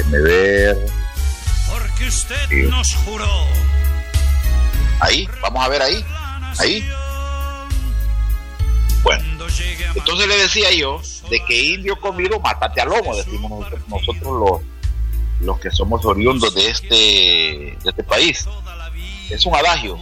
Déjame ver. Porque usted nos juró. Ahí, vamos a ver ahí. Ahí. Bueno, entonces le decía yo de que indio comido, mátate a lomo, decimos nosotros los que somos oriundos de este país. Es un adagio.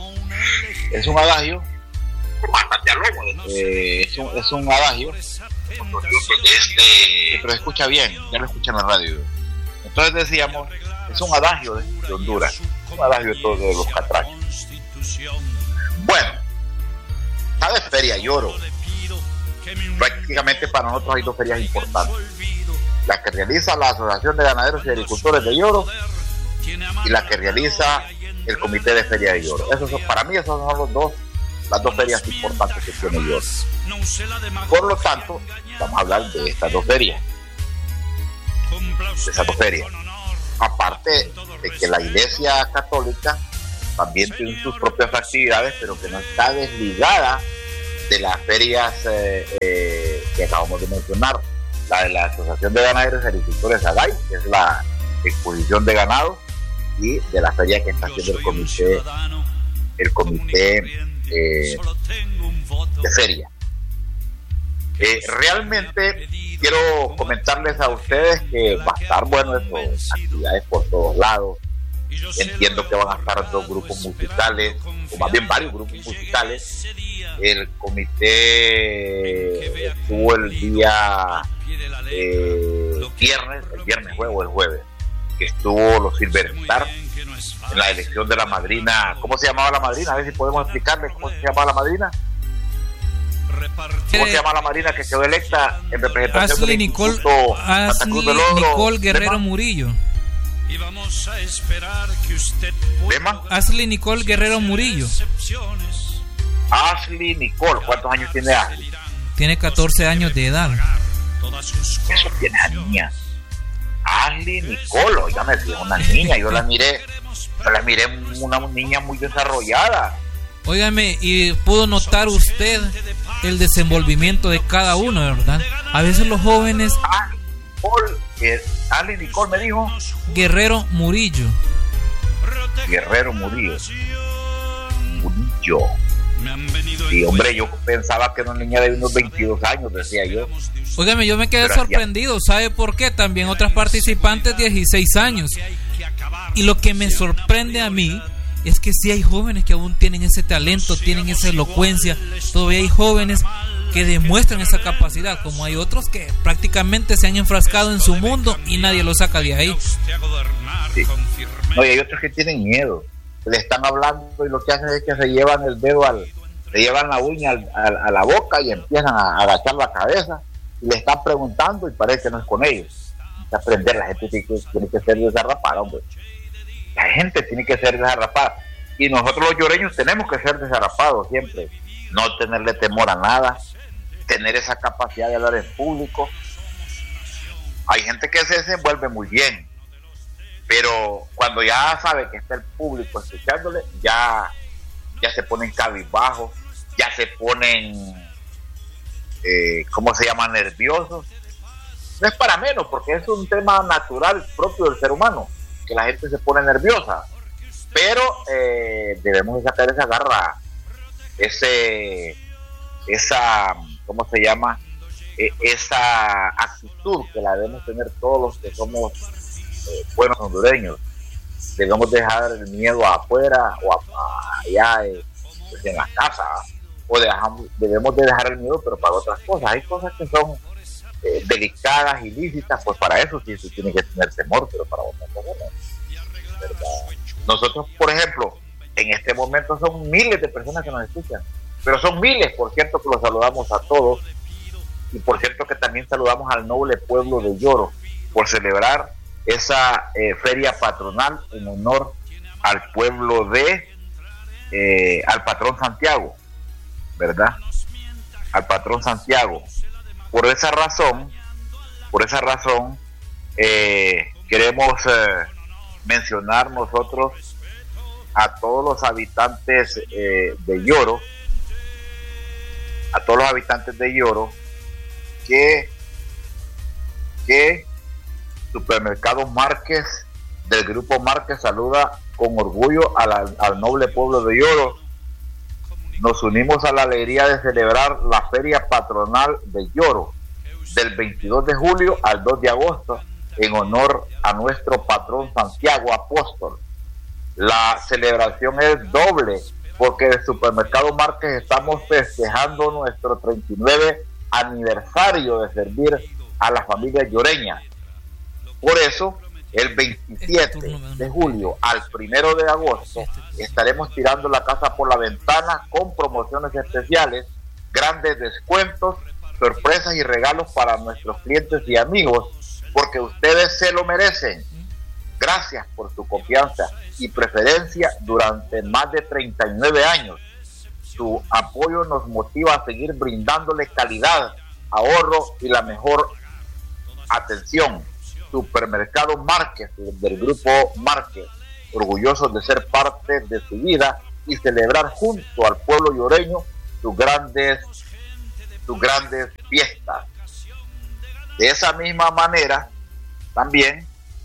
Mátate a lomo. Es un adagio. Pero se escucha bien, ya lo escuchan en la radio. Entonces decíamos, es un adagio de Honduras, un adagio de todos los catrachos. Bueno, está de Feria Lloro. Prácticamente para nosotros hay dos ferias importantes: la que realiza la Asociación de Ganaderos y Agricultores de Lloro y la que realiza el Comité de Feria de Lloro. Para mí esos son las dos ferias importantes que tiene Lloro. Por lo tanto, vamos a hablar de estas dos ferias. Aparte de que la Iglesia Católica también tiene sus propias actividades, pero que no está desligada de las ferias que acabamos de mencionar, la de la Asociación de Ganaderos y Agricultores AGAI, que es la exposición de ganado, y de la feria que está haciendo el comité de feria. Realmente quiero comentarles a ustedes que va a estar bueno eso, actividades por todos lados. Entiendo que van a estar dos grupos musicales, o más bien varios grupos musicales. El comité estuvo el día viernes o el jueves, que estuvo los Silver Star en la elección de la madrina. ¿Cómo se llamaba la madrina? A ver si podemos explicarle cómo se llamaba la madrina. ¿Cómo se llama la madrina que quedó electa en representación Ashley del Instituto Santa Cruz del Oro? Nicole Guerrero Murillo. Y vamos a esperar que usted pueda. Ashley Nicole Guerrero Murillo. Ashley Nicole, ¿cuántos años tiene Ashley? Tiene 14 años de edad. Eso tiene la niña. Ashley Nicole, oígame, si es una niña, yo la miré una niña muy desarrollada. Óigame, y pudo notar usted el desenvolvimiento de cada uno, ¿verdad? A veces los jóvenes... Ashley Nicole me dijo. Guerrero Murillo. Y hombre, yo pensaba que era una niña de unos 22 años, decía yo. Óigame, yo me quedé sorprendido. ¿Sabe por qué? También otras participantes 16 años. Y lo que me sorprende a mí es que sí hay jóvenes que aún tienen ese talento, tienen esa elocuencia. Todavía hay jóvenes que demuestran esa capacidad, como hay otros que prácticamente se han enfrascado en su mundo y nadie lo saca de ahí. Sí. No, y hay otros que tienen miedo, le están hablando y lo que hacen es que se llevan el dedo se llevan la uña a la boca y empiezan a agachar la cabeza y le están preguntando y parece que no es con ellos. Hay que aprender, la gente tiene que ser desarrapada, hombre. La gente tiene que ser desarrapada y nosotros los lloreños tenemos que ser desarrapados siempre, no tenerle temor a nada, tener esa capacidad de hablar en público. Hay gente que se desenvuelve muy bien, pero cuando ya sabe que está el público escuchándole, ya se ponen cabizbajos, ya se ponen nerviosos. No es para menos, porque es un tema natural propio del ser humano, que la gente se pone nerviosa, pero debemos sacar esa garra, esa actitud que la debemos tener todos los que somos buenos hondureños. Debemos dejar el miedo afuera o allá en la casa, o debemos de dejar el miedo, pero para otras cosas. Hay cosas que son delicadas, ilícitas, pues para eso sí se tiene que tener temor, pero para otras cosas no, ¿verdad? Nosotros, por ejemplo, en este momento son miles de personas que nos escuchan, pero son miles, por cierto, que los saludamos a todos, y por cierto que también saludamos al noble pueblo de Lloro por celebrar esa feria patronal en honor al pueblo al patrón Santiago, ¿verdad? Al patrón Santiago. Por esa razón queremos mencionar nosotros a todos los habitantes de Lloro, que Supermercado Márquez del Grupo Márquez saluda con orgullo al noble pueblo de Yoro. Nos unimos a la alegría de celebrar la Feria Patronal de Yoro del 22 de julio al 2 de agosto en honor a nuestro patrón Santiago Apóstol. La celebración es doble porque el Supermercado Márquez estamos festejando nuestro 39 aniversario de servir a la familia lloreña. Por eso, el 27 de julio al 1 de agosto estaremos tirando la casa por la ventana con promociones especiales, grandes descuentos, sorpresas y regalos para nuestros clientes y amigos, porque ustedes se lo merecen. Gracias por su confianza y preferencia durante más de 39 años. Su apoyo nos motiva a seguir brindándole calidad, ahorro y la mejor atención. Supermercado Márquez del Grupo Márquez, orgullosos de ser parte de su vida y celebrar junto al pueblo lloreño sus grandes fiestas. De esa misma manera también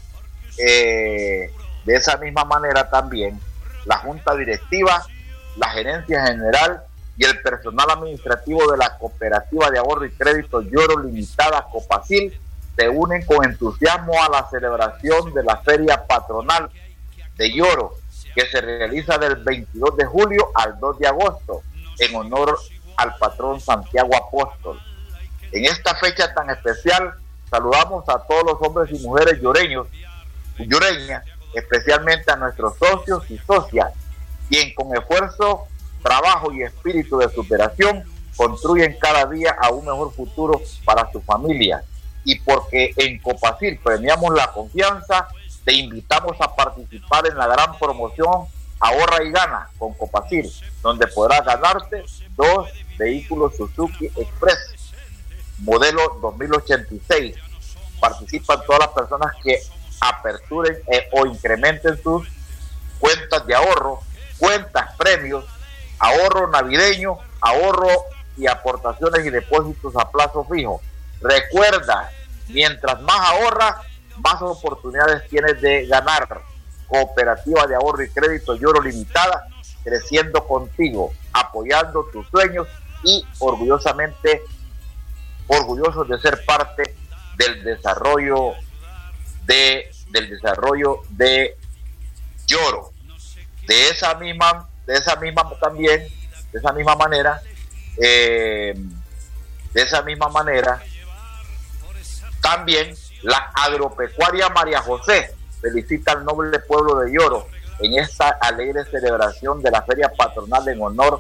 la Junta Directiva, la Gerencia General y el personal administrativo de la Cooperativa de Ahorro y Crédito Yoro Limitada Copacil se unen con entusiasmo a la celebración de la Feria Patronal de Yoro, que se realiza del 22 de julio al 2 de agosto, en honor al patrón Santiago Apóstol. En esta fecha tan especial, saludamos a todos los hombres y mujeres lloreñas, especialmente a nuestros socios y socias, quien con esfuerzo, trabajo y espíritu de superación construyen cada día a un mejor futuro para su familia. Y porque en Copacil premiamos la confianza, te invitamos a participar en la gran promoción Ahorra y Gana con Copacil, donde podrás ganarte 2 vehículos Suzuki Express modelo 2086. Participan todas las personas que aperturen o incrementen sus cuentas de ahorro, cuentas premios, ahorro navideño, ahorro y aportaciones y depósitos a plazo fijo. Recuerda, mientras más ahorras, más oportunidades tienes de ganar. Cooperativa de Ahorro y Crédito Yoro Limitada, creciendo contigo, apoyando tus sueños y orgullosos de ser parte del desarrollo de Yoro. De esa misma manera, también la Agropecuaria María José felicita al noble pueblo de Yoro en esta alegre celebración de la Feria Patronal en honor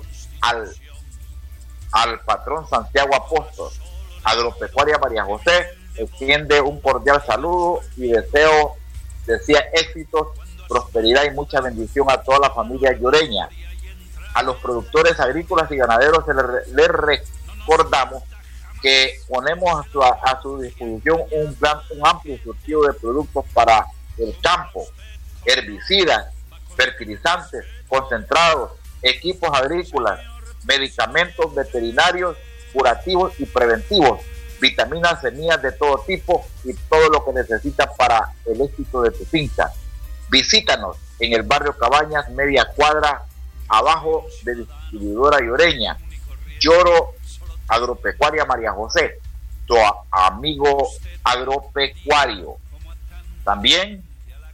al patrón Santiago Apóstol. Agropecuaria María José extiende un cordial saludo y desea éxitos, prosperidad y mucha bendición a toda la familia lloreña. A los productores agrícolas y ganaderos les recordamos que ponemos a su disposición un amplio surtido de productos para el campo, herbicidas, fertilizantes, concentrados, equipos agrícolas, medicamentos veterinarios, curativos y preventivos, vitaminas, semillas de todo tipo y todo lo que necesitas para el éxito de tu finca. Visítanos en el barrio Cabañas, media cuadra abajo de Distribuidora Lloreña. Yoro Agropecuaria María José, tu amigo agropecuario. También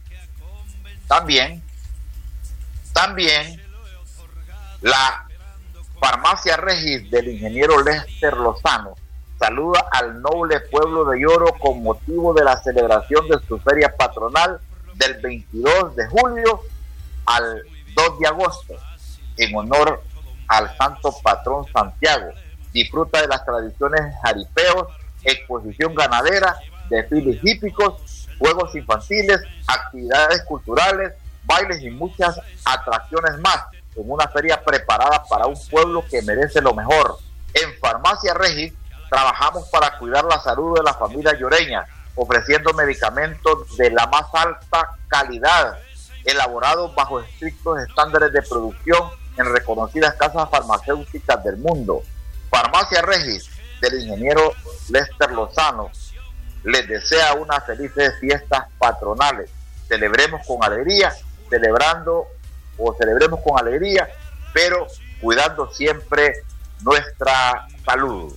la Farmacia Regis del ingeniero Lester Lozano saluda al noble pueblo de Yoro con motivo de la celebración de su feria patronal del 22 de julio al 2 de agosto en honor al santo patrón Santiago. Disfruta de las tradiciones jaripeos, exposición ganadera, desfiles hípicos, juegos infantiles, actividades culturales, bailes y muchas atracciones más en una feria preparada para un pueblo que merece lo mejor. En Farmacia Regis trabajamos para cuidar la salud de la familia lloreña, ofreciendo medicamentos de la más alta calidad, elaborados bajo estrictos estándares de producción en reconocidas casas farmacéuticas del mundo. Farmacia Regis del ingeniero Lester Lozano, les desea unas felices fiestas patronales. Celebremos con alegría, celebremos con alegría, pero cuidando siempre nuestra salud.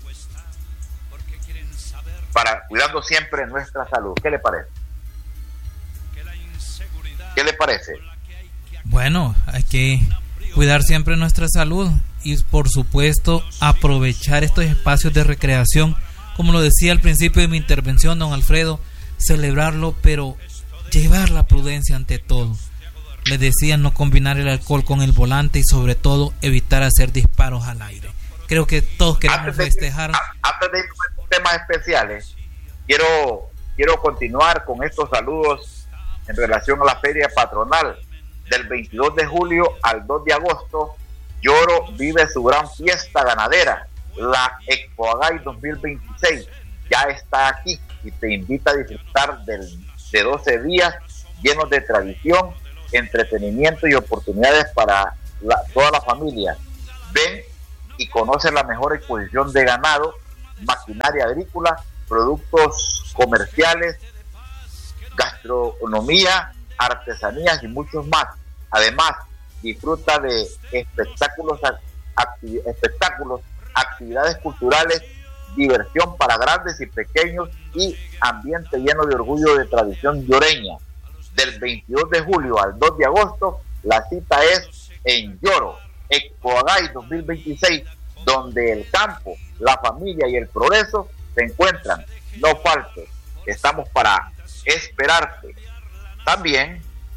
Cuidando siempre nuestra salud. ¿Qué le parece? ¿Qué le parece? Bueno, hay que cuidar siempre nuestra salud y por supuesto aprovechar estos espacios de recreación, como lo decía al principio de mi intervención, don Alfredo, celebrarlo, pero llevar la prudencia ante todo. Les decía no combinar el alcohol con el volante y sobre todo evitar hacer disparos al aire. Creo que todos queremos festejar. Antes de ir con temas especiales, quiero continuar con estos saludos en relación a la feria patronal del 22 de julio al 2 de agosto. Yoro vive su gran fiesta ganadera, la Expo Agay 2026. Ya está aquí y te invita a disfrutar de 12 días llenos de tradición, entretenimiento y oportunidades para toda la familia. Ven y conoce la mejor exposición de ganado, maquinaria agrícola, productos comerciales, gastronomía, artesanías y muchos más. Además, disfruta de espectáculos, actividades culturales, diversión para grandes y pequeños y ambiente lleno de orgullo de tradición lloreña. Del 22 de julio al 2 de agosto, la cita es en Yoro, Expo Agay 2026, donde el campo, la familia y el progreso se encuentran. No faltes, estamos para esperarte. También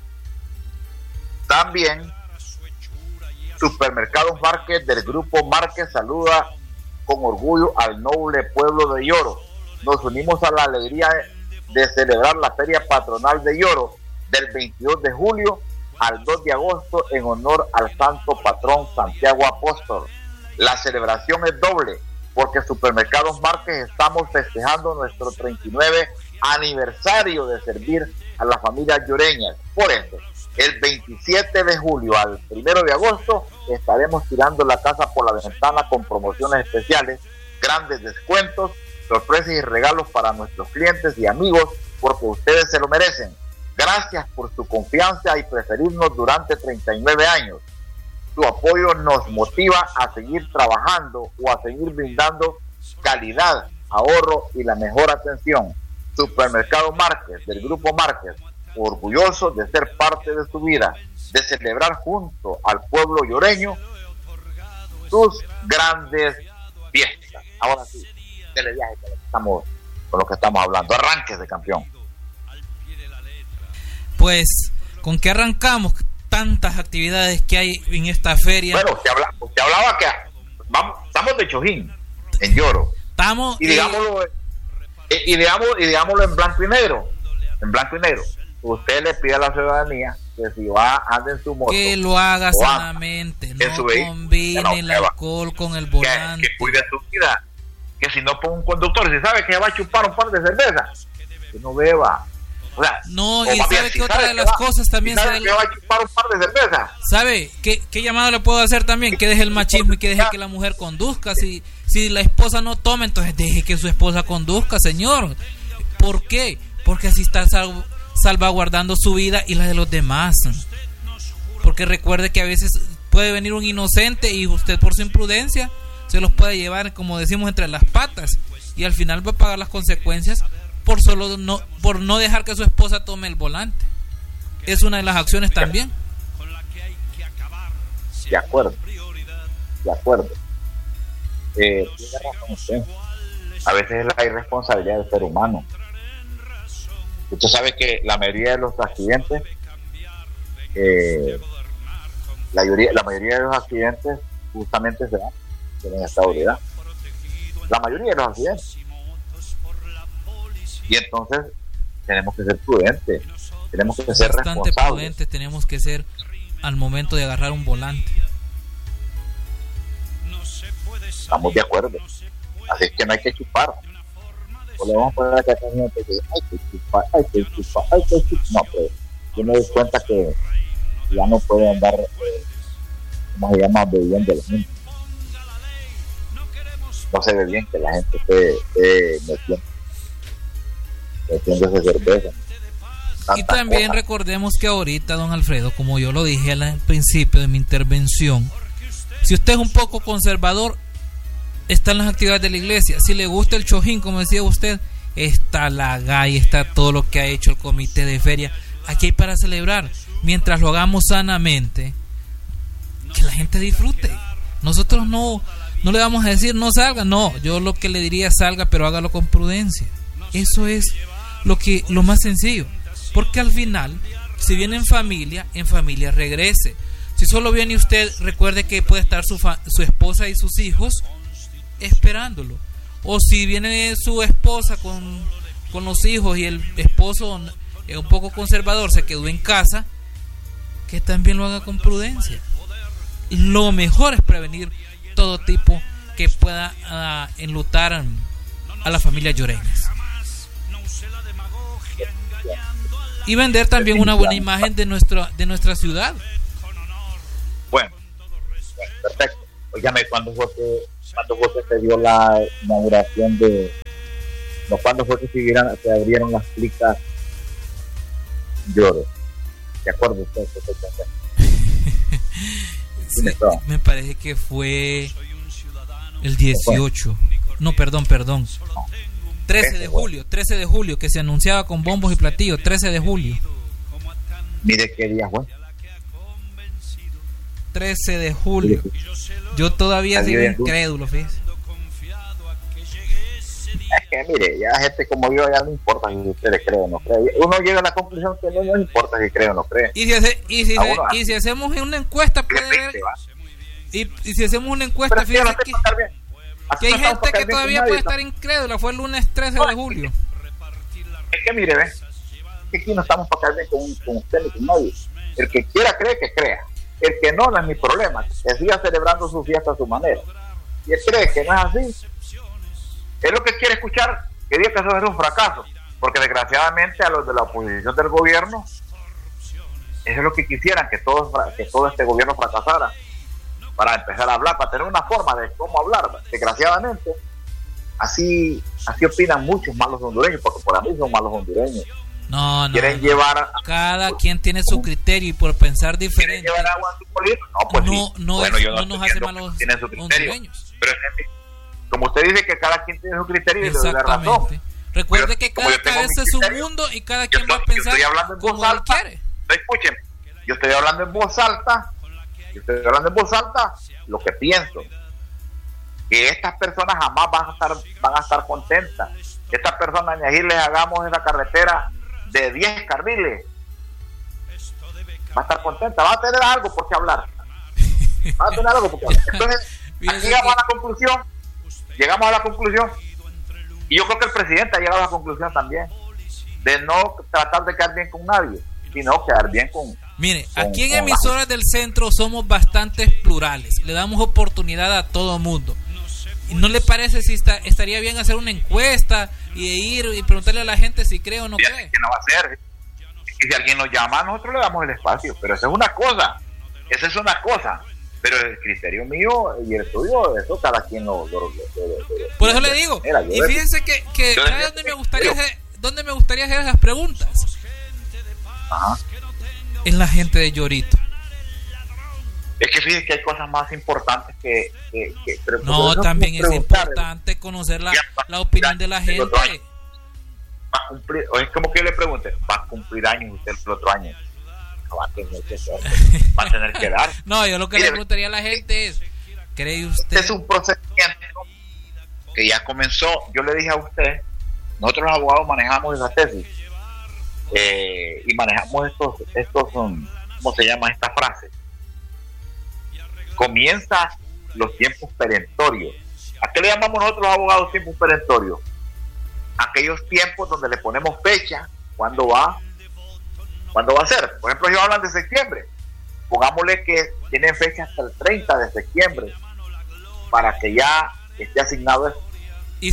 Supermercados Márquez del Grupo Márquez saluda con orgullo al noble pueblo de Yoro. Nos unimos a la alegría de celebrar la feria patronal de Yoro del 22 de julio al 2 de agosto en honor al santo patrón Santiago Apóstol. La celebración es doble porque Supermercados Márquez estamos festejando nuestro 39 aniversario de servir a las familias lloreñas. Por eso, el 27 de julio al 1 de agosto estaremos tirando la casa por la ventana con promociones especiales, grandes descuentos, sorpresas y regalos para nuestros clientes y amigos, porque ustedes se lo merecen. Gracias por su confianza y preferirnos durante 39 años. Su apoyo nos motiva a seguir trabajando o a seguir brindando calidad, ahorro y la mejor atención. Supermercado Márquez del Grupo Márquez, orgulloso de ser parte de su vida, de celebrar junto al pueblo lloreño sus grandes fiestas. Ahora sí, dele viaje con lo que estamos hablando. Arranques, campeón. Pues, ¿con qué arrancamos? Tantas actividades que hay en esta feria. Bueno, usted hablaba que estamos de Chojín, en Yoro. Estamos y digámoslo en blanco y negro. En blanco y negro. Usted le pide a la ciudadanía que si anda en su moto, que lo haga sanamente, no combine el alcohol con el volante, que cuide su vida, que si no ponga un conductor, si sabe que va a chupar un par de cerveza, que no beba. O sea, no, y sabe que otra de las cosas también sabe que va a chupar un par de cerveza. ¿Sabe qué llamado le puedo hacer también? Que deje el machismo y que deje que la mujer conduzca. Si la esposa no toma, entonces deje que su esposa conduzca, señor. ¿Por qué? Porque así está salvaguardando su vida y la de los demás. Porque recuerde que a veces puede venir un inocente y usted por su imprudencia se los puede llevar, como decimos, entre las patas, y al final va a pagar las consecuencias por no dejar que su esposa tome el volante. Es una de las acciones también. De acuerdo. Tiene razón. A veces es la irresponsabilidad del ser humano. Usted sabe que la mayoría de los accidentes, la mayoría de los accidentes justamente se dan en estado de ebriedad. La mayoría de los accidentes. Y entonces tenemos que ser prudentes, tenemos que ser bastante responsables. Prudentes tenemos que ser al momento de agarrar un volante. Estamos de acuerdo. Así es que no hay que chupar. O le vamos a poner acá a gente que hay que chupar. No, pero yo me doy cuenta que ya no puede andar, ¿cómo se llama?, bebiendo la gente. No se ve bien que la gente esté metiendo. metiéndose cerveza. Y también recordemos que ahorita, don Alfredo, como yo lo dije al principio de mi intervención, si usted es un poco conservador, están las actividades de la iglesia. Si le gusta el chojín, como decía usted, está la GAI, está todo lo que ha hecho el comité de feria. Aquí hay para celebrar, mientras lo hagamos sanamente, que la gente disfrute. Nosotros no le vamos a decir no salga, no, yo lo que le diría salga, pero hágalo con prudencia. Eso es lo más sencillo, porque al final, si viene en familia regrese. Si solo viene usted, recuerde que puede estar su esposa y sus hijos esperándolo. O si viene su esposa con los hijos y el esposo es un poco conservador, se quedó en casa, que también lo haga con prudencia. Lo mejor es prevenir todo tipo que pueda enlutar a las familias lloreñas. Y vender también una buena imagen de nuestra ciudad. Bueno, perfecto. Óigame, ¿cuándo fue que se dio la inauguración ¿cuándo fue que se abrieron las clicas Lloro? ¿De acuerdo usted? Sí, me parece que fue el 18. No, perdón. 13 de julio, que se anunciaba con bombos y platillos, 13 de julio. Mire qué día fue. 13 de julio. Yo todavía sigo incrédulo, fíjese. Es que mire, ya gente como yo ya no importa si usted le cree o no cree. Uno llega a la conclusión que no importa si cree o no cree. Y si hacemos una encuesta, puede ver. Y si hacemos una encuesta, fíjese que hay gente que todavía puede estar incrédula. Fue el lunes 13 de julio. Es que mire, ¿ves? Que aquí no estamos para caer bien con usted ni con nadie. El que quiera cree, que crea. El que no es mi problema. Que siga celebrando su fiesta a su manera. Y él cree que no es así. Es lo que quiere escuchar, que diga que eso es un fracaso. Porque desgraciadamente a los de la oposición del gobierno, eso es lo que quisieran, que todo este gobierno fracasara. Para empezar a hablar, para tener una forma de cómo hablar. Desgraciadamente, así opinan muchos malos hondureños, porque para mí son malos hondureños. No. Quieren llevar cada quien tiene su criterio y por pensar diferente. ¿Quieren llevar agua a su político? No, pues no nos hace malos hondureños. Pero como usted dice que cada quien tiene su criterio y le da razón. Recuerde que cada cabeza es un mundo y cada quien va a pensar como él quiere. Escuchen, yo estoy hablando en voz alta. Lo que pienso, que estas personas jamás van a estar contentas. Estas personas, ni les hagamos esa carretera de 10 carriles, va a estar contenta, va a tener algo por qué hablar. Entonces, aquí llegamos a la conclusión, y yo creo que el presidente ha llegado a la conclusión también, de no tratar de quedar bien con nadie, sino quedar bien con... Mire, aquí en Emisoras del Centro somos bastante plurales, le damos oportunidad a todo mundo. ¿Y no le parece si estaría bien hacer una encuesta y ir y preguntarle a la gente si cree o no cree? ¿Qué no va a hacer? Y si alguien nos llama, nosotros le damos el espacio, pero esa es una cosa, pero el criterio mío y el suyo, eso cada quien lo por eso le digo, y fíjense que ¿sabes dónde me gustaría hacer esas preguntas? Ajá. Es la gente de Llorito. Es que fíjate que hay cosas más importantes que no, también es importante conocer la opinión de la gente. Va a cumplir, o es como que yo le pregunte, va a cumplir años usted el otro año, no va a tener que ser, va a tener que dar. No, yo lo que le preguntaría a la gente es, ¿cree usted? Este es un procedimiento que ya comenzó. Yo le dije a usted, nosotros los abogados manejamos esa tesis, y manejamos estos ¿cómo se llama esta frase? Comienza los tiempos perentorios. ¿A qué le llamamos nosotros los abogados tiempos perentorios? Aquellos tiempos donde le ponemos fecha, ¿cuándo va a ser? Por ejemplo, ellos hablan de septiembre, pongámosle que tienen fecha hasta el 30 de septiembre para que ya esté asignado eso. Y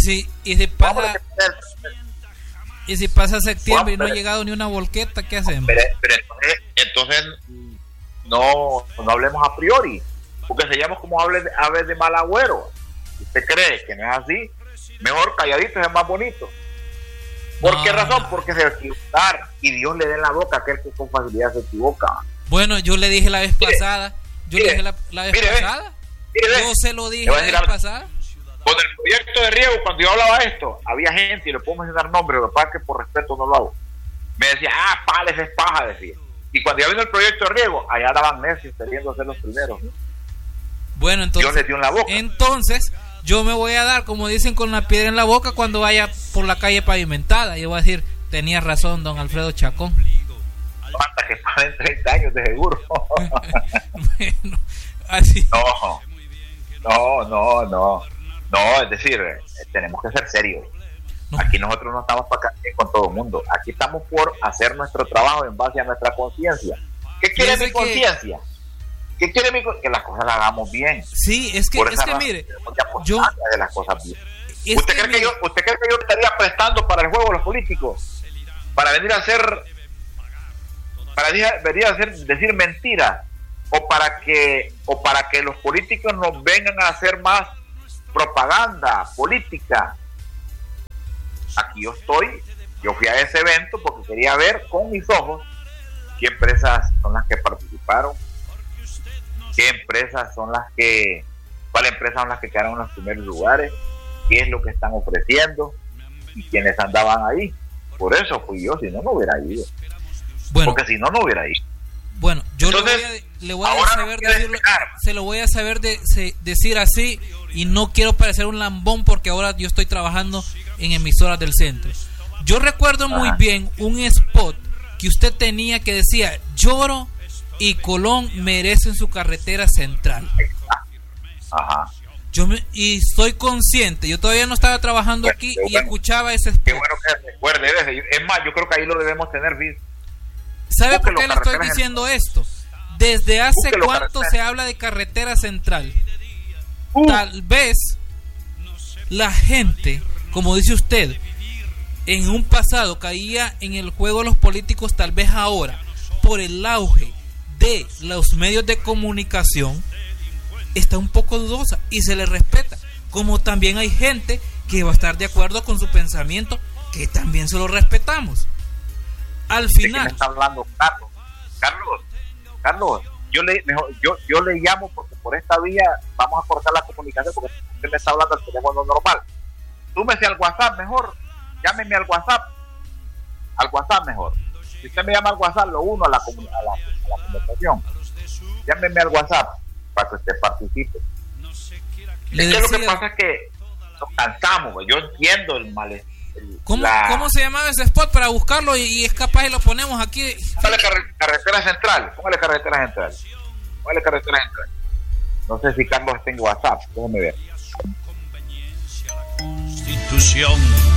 si pasa septiembre y no ha llegado ni una volqueta, ¿qué hacemos? Pero entonces no hablemos a priori, porque seríamos como aves de mal agüero. Si usted cree que no es así, mejor calladito es más bonito. ¿Por qué razón? Porque se va a equivocar y Dios le dé en la boca a aquel que con facilidad se equivoca. Bueno, yo le dije la vez pasada. Yo se lo dije la vez pasada. Con el proyecto de riego, cuando yo hablaba de esto, había gente, y le puedo mencionar nombres, lo que pasa es que por respeto no lo hago. Me decía, pales es paja, decía. Y cuando ya vino el proyecto de riego, allá daban necios queriendo ser los primeros, ¿no? Bueno, entonces, Dios les dio en la boca. Entonces, yo me voy a dar, como dicen, con la piedra en la boca cuando vaya por la calle pavimentada. Yo voy a decir, tenía razón, don Alfredo Chacón. Hasta que pasen 30 años de seguro. Bueno, así. No, es decir, tenemos que ser serios. No. Aquí nosotros no estamos para con todo el mundo. Aquí estamos por hacer nuestro trabajo en base a nuestra conciencia. ¿Qué quiere mi conciencia? ¿Qué quiere mi conciencia? Que las cosas las hagamos bien. Sí, es que mire, yo de las cosas bien. ¿Usted cree que yo estaría prestando para el juego de los políticos? Para venir a hacer decir mentiras, o para que los políticos nos vengan a hacer más propaganda política. Aquí yo fui a ese evento porque quería ver con mis ojos qué empresas son las que participaron, cuáles empresas son las que quedaron en los primeros lugares, qué es lo que están ofreciendo y quiénes andaban ahí. Por eso fui yo, si no hubiera ido. Bueno, porque si no hubiera ido. Bueno, yo se lo voy a saber decir así, y no quiero parecer un lambón porque ahora yo estoy trabajando en emisoras del centro. Yo recuerdo muy bien un spot que usted tenía que decía: Lloro y Colón merecen su carretera central. Ajá. Y estoy consciente, yo todavía no estaba trabajando aquí y escuchaba ese spot. Qué bueno que recuerde. Es más, yo creo que ahí lo debemos tener visto. ¿Sabe por qué le estoy diciendo esto? ¿Desde hace cuánto se habla de carretera central? Tal vez la gente, como dice usted, en un pasado caía en el juego de los políticos, tal vez ahora, por el auge de los medios de comunicación, está un poco dudosa y se le respeta. Como también hay gente que va a estar de acuerdo con su pensamiento, que también se lo respetamos. Al final. ¿De qué me está hablando Carlos? Yo le llamo porque por esta vía vamos a cortar la comunicación, porque usted me está hablando al teléfono normal. Túmese al WhatsApp mejor, llámeme al WhatsApp mejor. Si usted me llama al WhatsApp, lo uno a la conversación. Llámeme al WhatsApp para que usted participe. Es que lo que pasa es que nos cansamos, yo entiendo el malestar. ¿Cómo se llamaba ese spot para buscarlo y es capaz y lo ponemos aquí? Póngale carretera central. No sé si Carlos está en WhatsApp, déjame ver. Constitución.